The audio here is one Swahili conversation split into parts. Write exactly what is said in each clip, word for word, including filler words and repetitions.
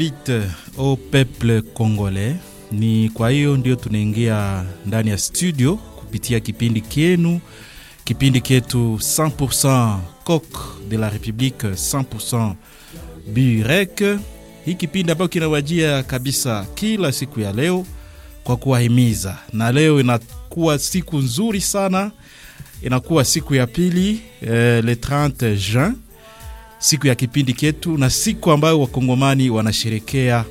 Vite au peuple congolais. Ni kwa hiyo ndio tunaingia ndani ya studio kupitia kipindi kienu, kipindi ketu cent pour cent Coq de la République, cent pour cent Burek. Hii kipindi ambacho kinawajia kabisa kila siku ya leo kwa kuwahimiza. Na leo inakuwa siku nzuri sana. Inakuwa siku ya pili, eh, le trente juin. Siku ya kipindi ketu na siku ambayo wakongomani wanasherekea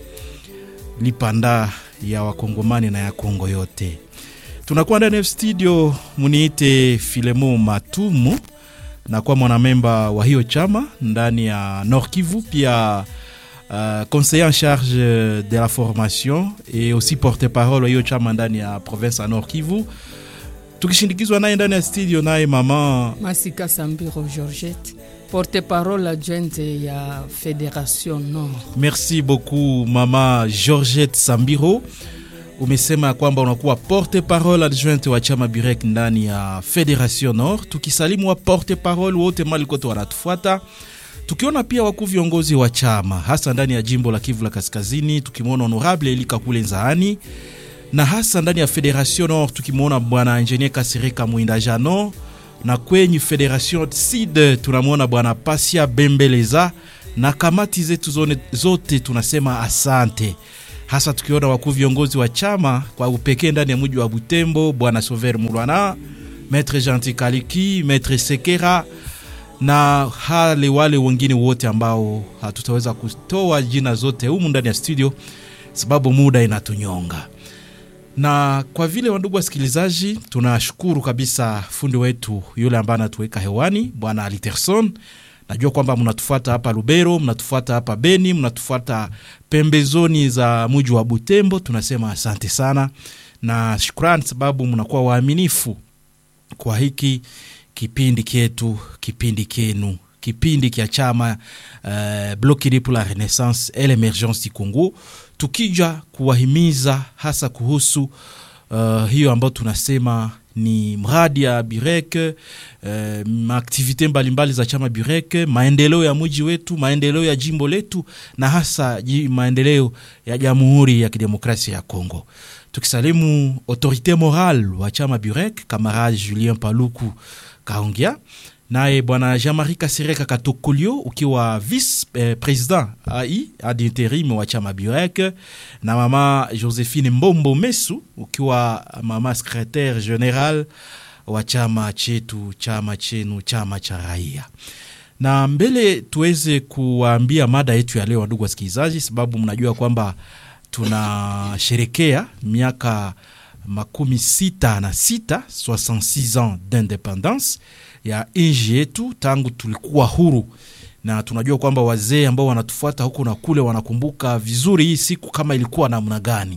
lipanda ya wakongomani na ya Kongo yote. Tunakuwa ndani ya studio, muniite Filemo Matumu na kwa mwanamemba wa hiyo chama ndani ya Nord Kivu, pia uh, conseiller en charge de la formation et aussi porte-parole wa hiyo chama ndani ya province ya Nord Kivu. Tukishindikizwa naye ndani ya studio naye mama Masika Sambiro Georgette, porte-parole adjointe ya Fédération Nord. Merci beaucoup mama Georgette Sambiro. Umesema kwamba unakuwa porte-parole adjointe wa chama Burek ndani ya Fédération Nord. Tukisalimu wa porte-parole wote mali kote wanatufuata. Tukiona pia wakuu viongozi wa chama hasa ndani ya jimbo la Kivu la Kaskazini, tukimwona honorable Elika Kule Nzaani, na hasa ndani ya Fédération Nord tukimwona bwana Engineer Kasirika Muinda Jano, na kwenye Fédération Sud tunamwona bwana Pasia Bembeleza, na kamati zetu zote tunasema asante. Hasa tukiona wakuu viongozi wa chama kwa upekee ndani ya mji wa Butembo, bwana Sover Mulwana, Maître Gentil Kaliki, Maître Sekera, na hale wale wengine wote ambao hatutaweza kutoa jina zote humu ndani ya studio sababu muda inatunyonga. Na kwa vile wandugu wasikilizaji, tunashukuru kabisa fundi wetu yule ambaye anatuweka hewani, bwana Aliterson. Najua kwamba mnatufuata hapa Lubero, mnatufuata hapa Beni, mnatufuata pembezoni za mji wa Butembo. Tunasema asante sana na shukrani sababu mnakuwa waaminifu kwa hiki kipindi kietu, kipindi kenu, kipindi kia chama uh, Bloc pour la Renaissance et l'Emergence du Congo. Tukija kuwahimiza hasa kuhusu uh, hiyo ambayo tunasema ni mradi ya Burek, uh, maaktivite mbalimbali za chama Burek, maendeleo ya mji wetu, maendeleo ya jimbo letu, na hasa maendeleo ya Jamhuri ya Kidemokrasia ya Kongo. Tukisalimu autorité morale wa chama Burek, camarade Julien Paluku Kaongia, nae bwana Jean-Marie Kasireka Katokolio ukiwa vice eh, president ai ad interim wa chama Burek, na mama Josephine Mbombo Mesu ukiwa mama secrétaire général wa chama chetu, chama chenu, chama cha raia. Na mbele tuweze kuambia mada yetu ya leo ndugu wasikilizaji, sababu mnajua kwamba tunasherekea miaka makumi sita na sita, soixante-six ans d'indépendance ya nchi yetu tangu tulikuwa huru. Na tunajua kwamba wazee ambao wanatufuata huko na kule wanakumbuka vizuri hii siku kama ilikuwa namna gani.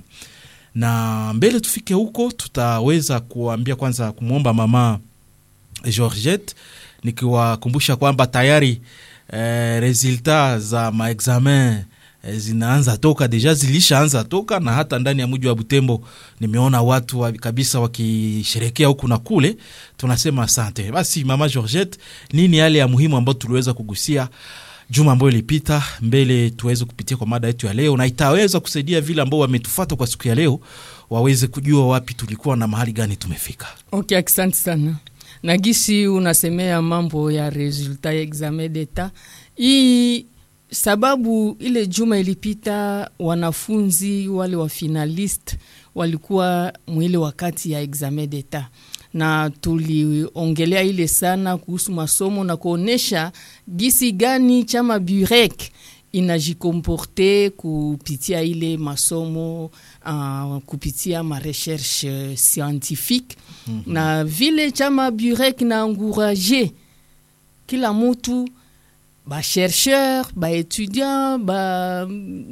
Na mbele tufike huko, tutaweza kuambia kwanza kumuomba mama Georgette, nikiwakumbusha kwamba tayari eh, resultat za maexamen zinaanza toka, deja zilishaanza toka, na hata ndani ya mji wa Butembo nimeona watu wa, kabisa wakisherekea huku na kule. Tunasema asante. Basi mama Georgette, nini yale ya muhimu ambayo tuliweza kugusia juma ambayo ilipita, mbele tuweze kupitia kwa mada yetu ya leo, na itaweza kusaidia vile ambao wametufuata kwa siku ya leo waweze kujua wapi tulikuwa na mahali gani tumefika. Okay, asante sana. Nagisi unasemea mambo ya resultat ya examen d'etat. Hii sababu ile juma ilipita wanafunzi wale wa finalist walikuwa mwile wakati ya examen d'etat, na tuliongelea ile sana kuhusu masomo na kuonesha gisi gani chama Burek inajikomporte kupitia ile masomo, uh, kupitia ma recherche scientifique. Mm-hmm. Na vile chama Burek na encourager kila mtu, ba chercheur, ba étudiant, ba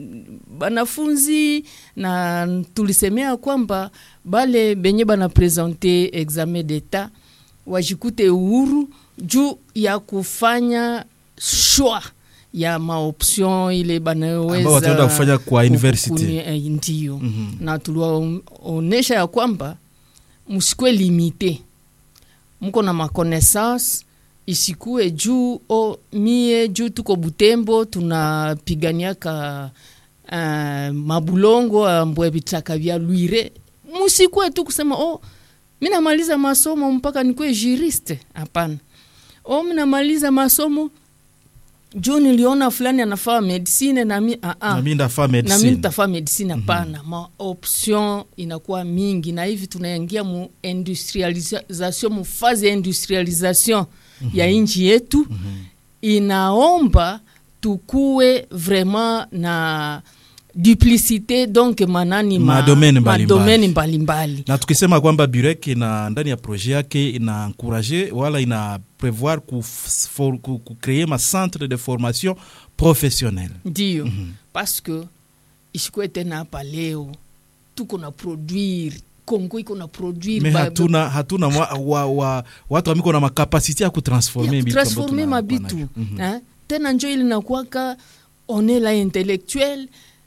banafunzi, na tulisemea kwamba bale benye bana présenter examen d'etat wajikute uhuru juu ya kufanya choix ya maoption ile banaweza ambao wataenda kufanya kwa university. Eh, ndio. Mm-hmm. Na tuliwaonesha ya kwamba msikwe limité, mko na ma connaissance isikue juu o mie juu tuko Butembo tunapiganiaka uh, mabulongo ambwe bitaka vya luire. Musikwe tu kusema oh mimi namaliza masomo mpaka nikuwe juriste. Hapana. Oh mimi namaliza masomo jo niliona fulani anafaa medicine na mimi a a na mimi ndafaa medicine. Na mimi ndafaa medicine hapana. Mm-hmm. Ma option inakuwa mingi na hivi tunaingia mu industrialisation mu phase ya industrialisation mm-hmm. ya nchi yetu. Mm-hmm. Inaomba tukue vraiment na duplicité donc manani ma, ma domaine mbali ma domaine mbali mbali. Na tukisema kwamba Burek ina ndani ya projet yake ina encourager wala ina prévoir ku, for, ku, ku créer ma centre de formation professionnelle. Ndio. Mm-hmm. Parce que isikuwe tena hapa leo tuko na produire Kongo iko na produire mais hatuna hatuna wa, wa, wa, watu wamiko na makapasiti ya kutransformer ya transformer mabitu. Mm-hmm. Eh? Tena njo ili nakuwaka on est là intellectuel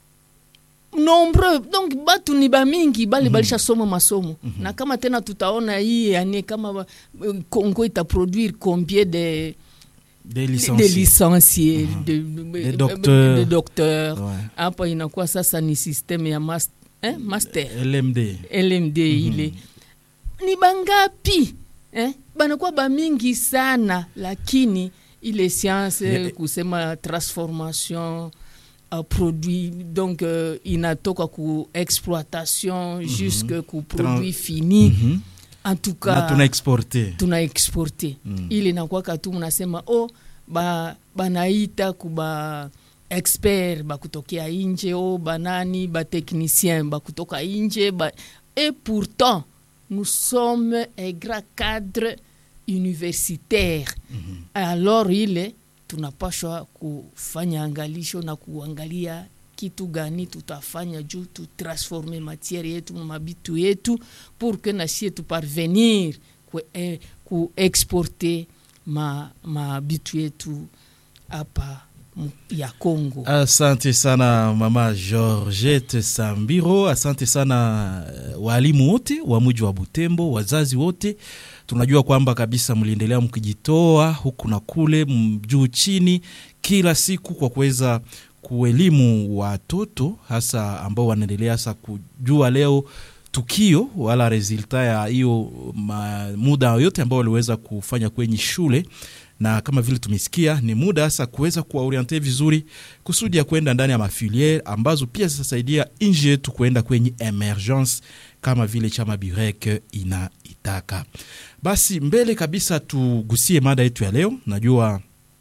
nombreux donc batu ni ba mingi bali mm-hmm. balisha soma masomo. Mm-hmm. Na kama tena tutaona hii ane kama Kongo ita produire combien de des licenciés, des licenciés, mm-hmm. de, de, de docteurs, de docteurs. Ouais. Hapa inakuwa sasa ni système ya master, eh? Master L M D L M D. Mm-hmm. Ile ni bangapi eh? Banakuwa ba mingi sana lakini ile science yeah. kusema transformation uh, produit donc uh, inatoka ku exploitation mm-hmm. jusque ku produit Tran- fini. Mm-hmm. En tout cas na tuna exporter tuna exporter. Mm. Ile nakuwa katu mnasema oh ba banaita kuba expert ba kutokea nje oh banani ba technicien ba kutoka nje ba et pourtant nous sommes un grand cadre universitaire. Mm-hmm. Alors ile tunapashwa kufanya angalisho na kuangalia kitu gani tutafanya juu tu transformer matière yetu mabitu yetu pour que na sie tu parvenir ku, eh, ku exporter ma mabitu yetu hapa ya Kongo. Asante sana mama Georgette Sambiro, asante sana walimu wote wa mji wa Butembo, wazazi wote. Tunajua kwamba kabisa mliendelea mkijitoa huku na kule juu chini kila siku kwa kuweza kuelimu watoto hasa ambao wanaendelea hasa kujua leo tukio wala resulta ya hiyo muda yote ambao waliweza kufanya kwenye shule. Na kama vile tumesikia ni muda hasa kuweza kuwaorienter vizuri kusudi ya kwenda ndani ya mafiliere ambazo pia zitasaidia nje yetu kwenda kwenye emergence kama vile chama Burek inaitaka. Basi mbele kabisa tugusie mada yetu ya leo. Najua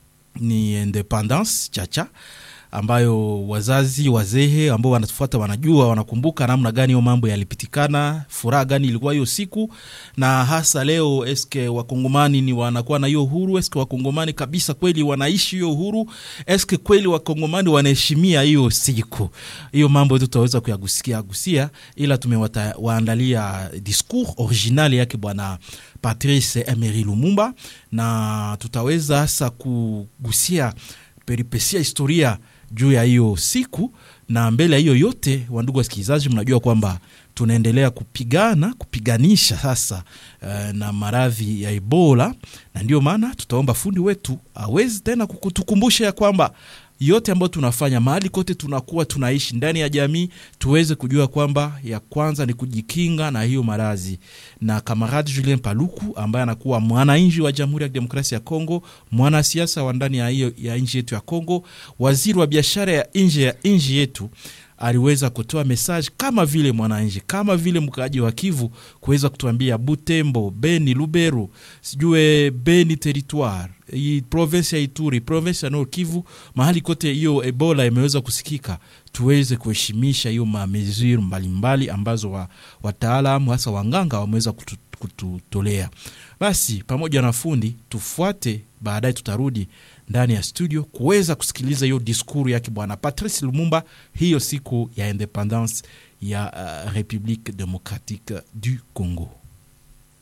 ni independence chacha ambayo wazazi wazee ambao wanatufuata wanajua wanakumbuka namna gani hiyo mambo yalipitikana, furaha gani ilikuwa hiyo siku, na hasa leo eske wakongomani ni wanakuwa na hiyo uhuru, eske wakongomani kabisa kweli wanaishi hiyo uhuru, eske kweli wakongomani wanaheshimia hiyo siku. Hiyo mambo tutaweza kuyagusia gusia, ila tumewaandalia discours original yake bwana Patrice Emery Lumumba, na tutaweza hasa kugusia peripesia historia juu ya hiyo siku. Na mbele ya hiyo yote, wandugu wasikilizaji, mnajua kwamba tunaendelea kupigana kupiganisha sasa uh, na maradhi ya Ebola, na ndio maana tutaomba fundi wetu awezi tena kutukumbusha ya kwamba yote ambayo tunafanya mahali kote tunakuwa tunaishi ndani ya jamii, tuweze kujua kwamba ya kwanza ni kujikinga na hiyo maradhi. Na kamaradi Julien Paluku ambaye anakuwa mwananchi wa Jamhuri ya Demokrasia ya Kongo, mwanasiasa wa ndani ya hiyo ya nchi yetu ya Kongo, waziri wa biashara ya nje ya nchi yetu, aliweza kutoa message kama vile mwananchi, kama vile mkaaji wa Kivu, kuweza kutuambia Butembo, Beni, Lubero, sijue Beni territoire, hii province ya Ituri, province ya Nord Kivu, mahali kote hiyo Ebola imeweza kusikika, tuweze kuheshimisha hiyo mamezuri mbalimbali ambazo wa, wataalamu hasa wanganga wameweza kutu, kututolea. Basi pamoja na fundi tufuate, baadaye tutarudi ndani ya studio kuweza kusikiliza hiyo diskuru yake bwana Patrice Lumumba, hiyo siku ya independence ya uh, République démocratique du Congo.